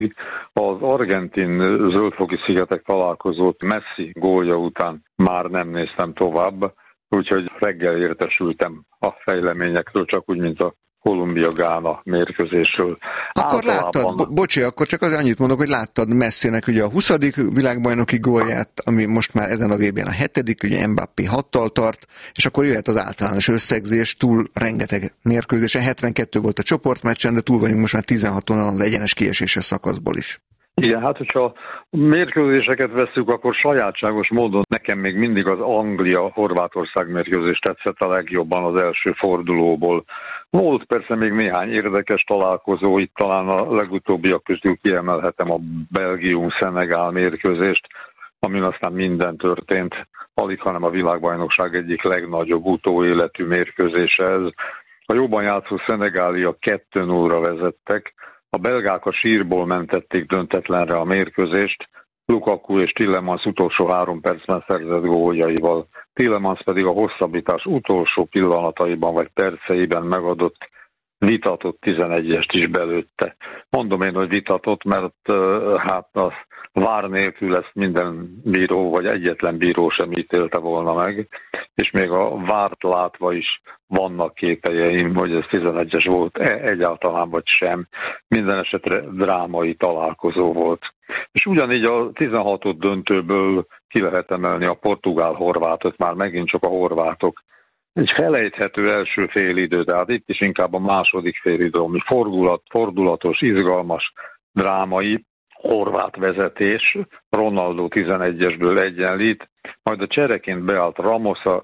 Az argentin zöldfoki szigetek találkozót Messi gólja után már nem néztem tovább, úgyhogy reggel értesültem a fejleményekről, csak úgy, mint a Kolumbia-Gána mérkőzésről. Akkor láttad, bocsi, akkor csak az annyit mondok, hogy láttad Messinek ugye a 20. világbajnoki gólját, ami most már ezen a VB-n a 7., ugye Mbappé 6-tal tart, és akkor jöhet az általános összegzés, túl rengeteg mérkőzésen, 72 volt a csoportmeccsen, de túl vagyunk most már 16-on az egyenes kieséses szakaszból is. Igen, hát hogyha mérkőzéseket vesszük, akkor sajátságos módon nekem még mindig az Anglia-Horvátország mérkőzés tetszett a legjobban az első fordulóból. Volt persze még néhány érdekes találkozó, itt talán a legutóbbiak közül kiemelhetem a Belgium-Szenegál mérkőzést, amin aztán minden történt, alig hanem a világbajnokság egyik legnagyobb utóéletű mérkőzése ez. A jobban játszó szenegáliak 2-0-ra vezettek, a belgák a sírból mentették döntetlenre a mérkőzést, Lukaku és Tielemans utolsó 3 percben szerzett góljaival. Tielemans pedig a hosszabbítás utolsó pillanataiban vagy perceiben megadott vitatott 11-est is belőtte. Mondom én, hogy vitatott, mert hát az vár nélkül ezt minden bíró, vagy egyetlen bíró sem ítélte volna meg, és még a várt látva is vannak kételjeim, hogy ez 11-es volt egyáltalán, vagy sem. Minden esetre drámai találkozó volt. És ugyanígy a 16. döntőből ki lehet emelni a portugál-horvátot, már megint csak a horvátok. Egy felejthető első félidő, tehát itt is inkább a második félidő, ami fordulatos, izgalmas, drámai, horvát vezetés, Ronaldo 11-esből egyenlít, majd a csereként beállt Ramos a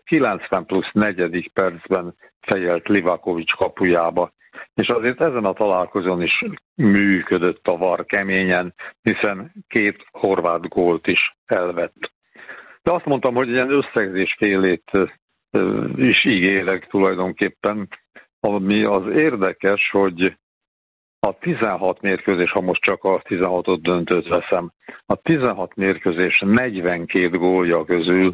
90+4. percben fejelt Livaković kapujába. És azért ezen a találkozón is működött a VAR keményen, hiszen 2 horvát gólt is elvett. De azt mondtam, hogy ilyen összegzés félét is ígérek tulajdonképpen, ami az érdekes, hogy a 16 mérkőzés, ha most csak a 16. döntőt veszem, a 16 mérkőzés 42 gólja közül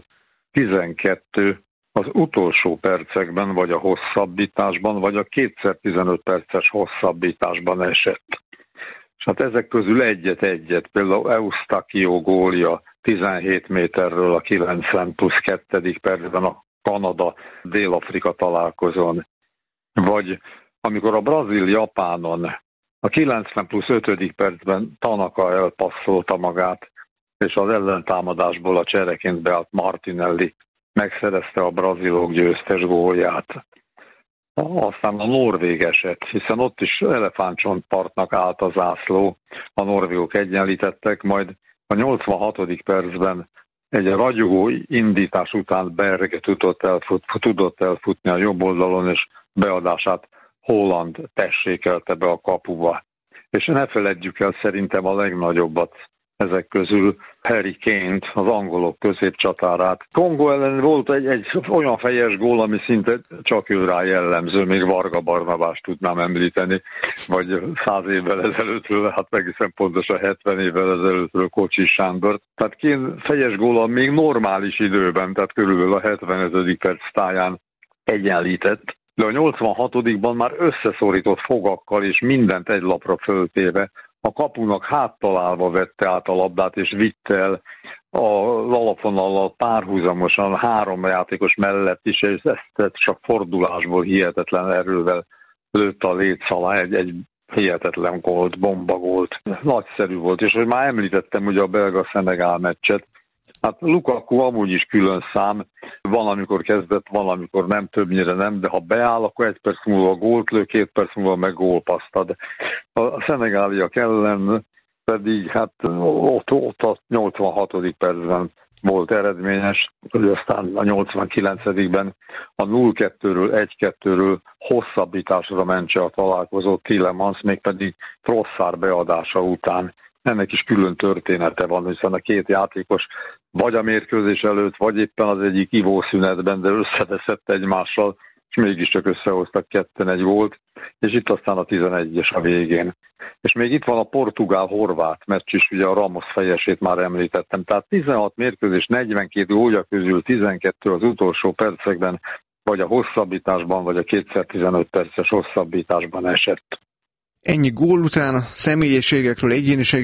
12 az utolsó percekben, vagy a hosszabbításban, vagy a 2x15 perces hosszabbításban esett. És hát ezek közül egyet, például Eustáquio gólja 17 méterről a 90+2. percben a Kanada-Dél-Afrika találkozón, vagy amikor a Brazil-Japánon a 90+5. percben Tanaka elpasszolta magát, és az ellentámadásból a csereként beállt Martinelli megszerezte a brazilok győztes gólját. Aztán a norvég eset, hiszen ott is elefántcsontpartnak állt a zászló, a norvégok egyenlítettek, majd a 86. percben egy ragyogó indítás után Berge tudott elfutni a jobb oldalon, és beadását Holland tessékelte be a kapuba. És ne feledjük el szerintem a legnagyobbat ezek közül, Harry Kane-t, az angolok középcsatárát. Kongó ellen volt egy olyan fejes gól, ami szinte csak ő rá jellemző, még Varga Barnabást tudnám említeni, vagy 100 évvel ezelőttről, hát egészen pontosan 70 évvel ezelőttről Kocsis Sándor. Tehát Kane fejes góla még normális időben, tehát körülbelül a 75. perc táján egyenlített, de a 86-ban már összeszorított fogakkal és mindent egy lapra föltéve a kapunak háttalálva vette át a labdát, és vitte el az alapvonallal párhuzamosan 3 játékos mellett is, és ezt csak fordulásból hihetetlen erővel lőtt a léc alá egy hihetetlen gólt, bombagólt. Nagyszerű volt, és hogy már említettem ugye a belga-szenegál meccset, hát Lukaku amúgy is külön szám, van, amikor kezdett, van, amikor nem, többnyire nem, de ha beáll, akkor 1 perc múlva gólt lő, 2 perc múlva meg gólpaszt ad. A szenegáliak ellen pedig hát ott a 86. percben volt eredményes, hogy aztán a 89-ben a 0-2-ről, 1-2-ről hosszabbításra mentse a találkozó Tielemans, mégpedig Trossard beadása után. Ennek is külön története van, hiszen a 2 játékos vagy a mérkőzés előtt, vagy éppen az egyik ivószünetben, de összeveszett egymással, és mégiscsak összehoztak 2-1 gólt, és itt aztán a 11-es a végén. És még itt van a portugál-horvát meccs is, ugye a Ramos fejesét már említettem. Tehát 16 mérkőzés, 42 gólja közül 12 az utolsó percekben, vagy a hosszabbításban, vagy a 2x15 perces hosszabbításban esett. Ennyi gól után személyiségekről, egyéniségekről